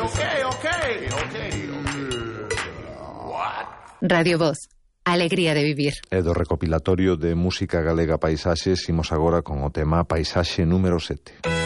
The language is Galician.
Radio Voz, alegría de vivir. E do recopilatorio de música galega Paisaxes, imos agora con o tema Paisaxe número 7.